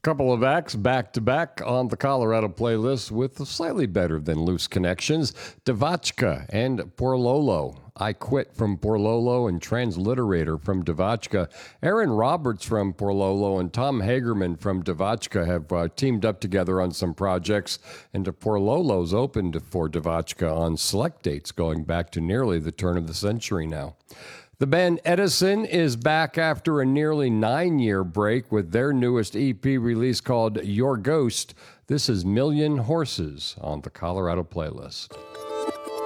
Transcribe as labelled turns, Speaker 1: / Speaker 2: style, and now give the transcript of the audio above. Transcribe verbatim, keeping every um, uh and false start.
Speaker 1: Couple of acts back-to-back on the Colorado playlist with slightly better than Loose Connections. Devotchka and Porlolo. I Quit from Porlolo and Transliterator from Devotchka. Aaron Roberts from Porlolo and Tom Hagerman from Devotchka have uh, teamed up together on some projects, and Porlolo's opened for Devotchka on select dates going back to nearly the turn of the century now. The band Edison is back after a nearly nine-year break with their newest E P release called Your Ghost. This is Million Horses on the Colorado playlist.